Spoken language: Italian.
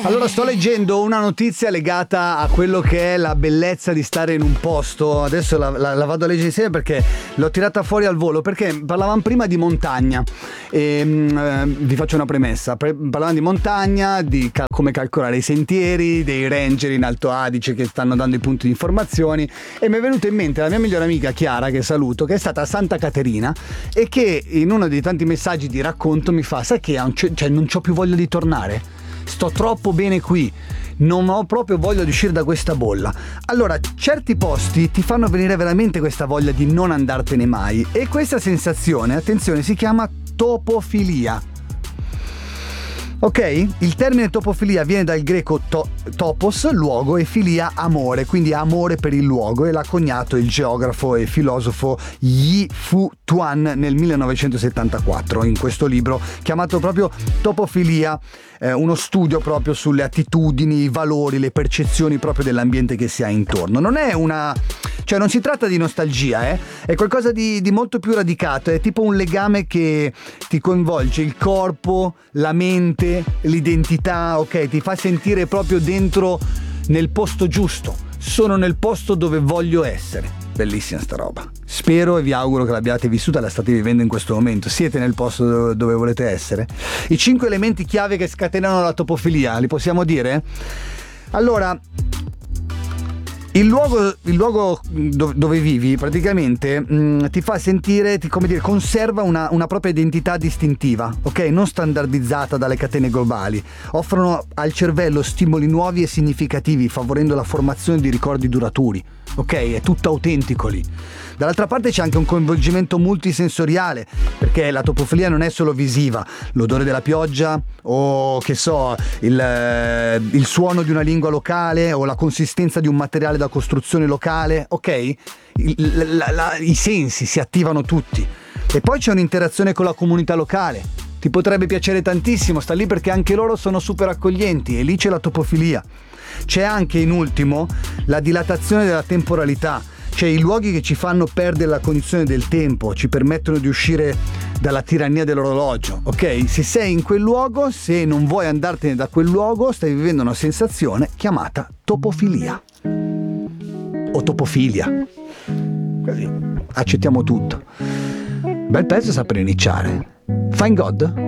Allora, sto leggendo una notizia legata a quello che è la bellezza di stare in un posto. Adesso la vado a leggere insieme perché l'ho tirata fuori al volo, perché parlavamo prima di montagna vi faccio una premessa. Parlavamo di montagna, di come calcolare i sentieri, dei ranger in Alto Adige che stanno dando i punti di informazioni, e mi è venuta in mente la mia migliore amica Chiara, che saluto, che è stata a Santa Caterina e che in uno dei tanti messaggi di racconto mi fa: sai che non c'ho più voglia di tornare? Sto troppo bene qui, non ho proprio voglia di uscire da questa bolla. Allora, certi posti ti fanno venire veramente questa voglia di non andartene mai, e questa sensazione, attenzione, si chiama topofilia. Ok? Il termine topofilia viene dal greco topos, luogo, e filia, amore, quindi amore per il luogo, e l'ha coniato il geografo e filosofo Yi Fu Tuan nel 1974 in questo libro chiamato proprio Topofilia, uno studio proprio sulle attitudini, i valori, le percezioni proprio dell'ambiente che si ha intorno. Non è cioè non si tratta di nostalgia, è qualcosa di molto più radicato, è tipo un legame che ti coinvolge il corpo, la mente, l'identità, ok? Ti fa sentire proprio dentro nel posto giusto, sono nel posto dove voglio essere. Bellissima sta roba. Spero e vi auguro che l'abbiate vissuta e la state vivendo in questo momento. Siete nel posto dove volete essere? I 5 elementi chiave che scatenano la topofilia, li possiamo dire? Allora, il luogo dove vivi praticamente ti fa sentire, conserva una propria identità distintiva, ok? Non standardizzata dalle catene globali. Offrono al cervello stimoli nuovi e significativi, favorendo la formazione di ricordi duraturi, ok? È tutto autentico lì. Dall'altra parte c'è anche un coinvolgimento multisensoriale, perché la topofilia non è solo visiva. L'odore della pioggia, o che so, il suono di una lingua locale, o la consistenza di un materiale da costruzione locale, ok? I sensi si attivano tutti. E poi c'è un'interazione con la comunità locale. Ti potrebbe piacere tantissimo, sta lì perché anche loro sono super accoglienti, e lì c'è la topofilia. C'è anche, in ultimo, la dilatazione della temporalità, cioè i luoghi che ci fanno perdere la cognizione del tempo, ci permettono di uscire dalla tirannia dell'orologio, ok? Se sei in quel luogo, se non vuoi andartene da quel luogo, stai vivendo una sensazione chiamata topofilia o topofilia. Così accettiamo tutto. Bel pezzo, sa per iniziare. Find God.